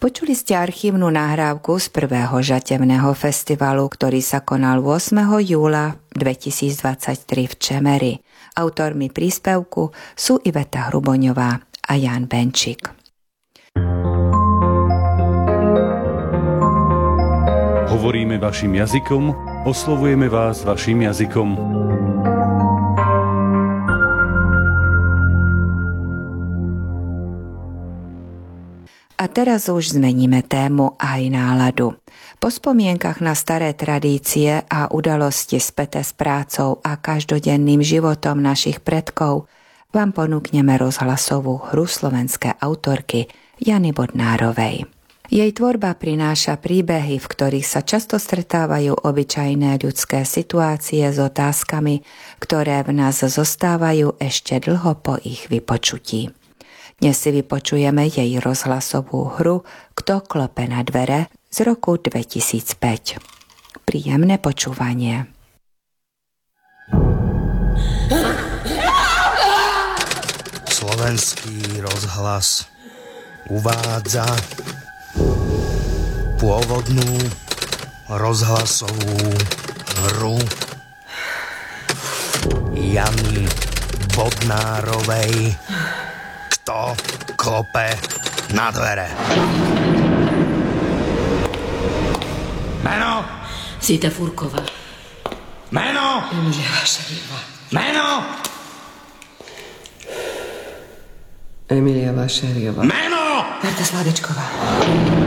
Počuli ste archívnu nahrávku z prvého žatevného festivalu, ktorý sa konal 8. júla 2023 v Čemeri. Autormi príspevku sú Iveta Hruboňová a Jan Benčík. Hovoríme vašim jazykom, oslovujeme vás vašim jazykom. A teraz už zmeníme tému aj náladu. Po spomienkach na staré tradície a udalosti späté s prácou a každodenným životom našich predkov vám ponúkneme rozhlasovú hru slovenskej autorky Jany Bodnárovej. Jej tvorba prináša príbehy, v ktorých sa často stretávajú obyčajné ľudské situácie s otázkami, ktoré v nás zostávajú ešte dlho po ich vypočutí. Dnes si vypočujeme jej rozhlasovú hru Kto klope na dvere z roku 2005. Príjemné počúvanie. Slovenský rozhlas uvádza pôvodnú rozhlasovú hru Jany Bodnárovej Kto klope na dvere. Meno? Zita Furková. Meno? Emilia Vašariová. Meno? Emilia Vašariová. Meno? Marta Sládečková.